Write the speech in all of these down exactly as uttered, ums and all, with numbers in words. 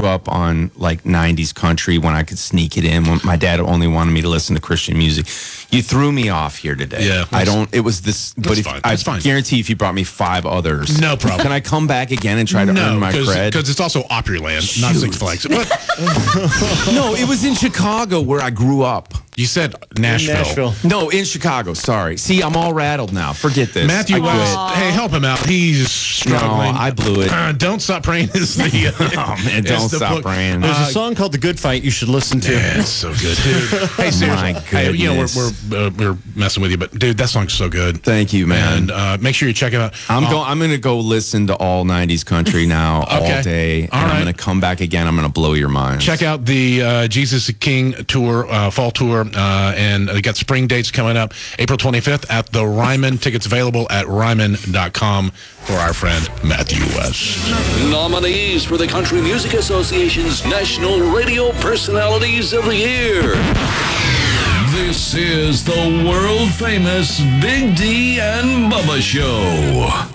up on like nineties country when I could sneak it in. When my dad only wanted me to listen to Christian music. You threw me off here today. Yeah, I don't. It was this. But if, fine. I That's fine. guarantee if you brought me five others, no problem. Can I come back again and try to no, earn my cred? because it's also Opryland, not Six Flags. But no, it was in Chicago where I grew up. You said Nashville. In Nashville. No, in Chicago. Sorry. See, I'm all rattled now. Forget this. Matthew I West, hey, help him out. He's struggling. No, I blew it. Uh, Don't Stop Praying is the. Uh, oh man, don't is the stop book. praying. There's Uh, a song called "The Good Fight" you should listen to. Yeah, it's so good, dude. Hey, seriously, My hey, you know we're goodness. we're, uh, we're messing with you, but dude, that song's so good. Thank you, man. And uh, make sure you check it out. I'm Uh, going. I'm going to go listen to all nineties country now Okay. all day, and All I'm right. going to come back again. I'm going to blow your mind. Check out the uh, Jesus King tour, uh, fall tour, uh, and they got spring dates coming up. April twenty-fifth at the Ryman. Tickets available at ryman dot com for our friend Matthew West. Nominees for the Country Music Association's National Radio Personalities of the Year. This is the world-famous Big D and Bubba Show.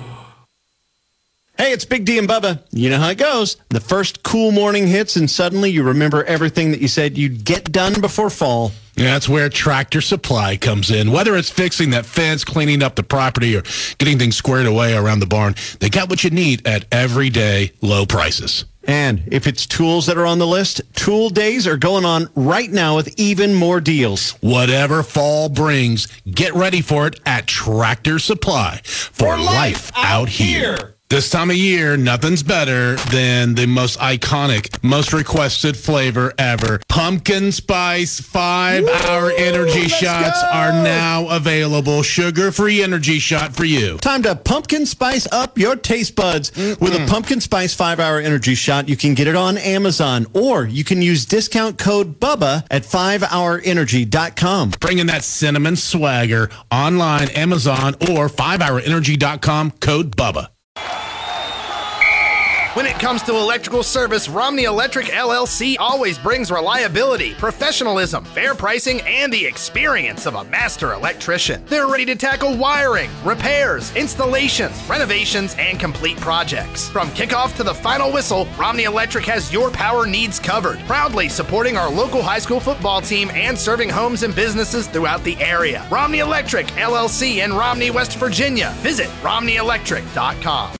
Hey, it's Big D and Bubba. You know how it goes. The first cool morning hits, and suddenly you remember everything that you said you'd get done before fall. Yeah, that's where Tractor Supply comes in. Whether it's fixing that fence, cleaning up the property, or getting things squared away around the barn, they got what you need at everyday low prices. And if it's tools that are on the list, Tool Days are going on right now with even more deals. Whatever fall brings, get ready for it at Tractor Supply for, life, out here. This time of year, nothing's better than the most iconic, most requested flavor ever. Pumpkin Spice five-hour energy shots go. are now available. Sugar-free energy shot for you. Time to pumpkin spice up your taste buds. With a Pumpkin Spice five-hour energy shot, you can get it on Amazon, or you can use discount code BUBBA at five hour energy dot com. Bringing that cinnamon swagger online, Amazon, or five hour energy dot com, code BUBBA. When it comes to electrical service, Romney Electric L L C always brings reliability, professionalism, fair pricing, and the experience of a master electrician. They're ready to tackle wiring, repairs, installations, renovations, and complete projects. From kickoff to the final whistle, Romney Electric has your power needs covered, proudly supporting our local high school football team and serving homes and businesses throughout the area. Romney Electric L L C in Romney, West Virginia. Visit romney electric dot com.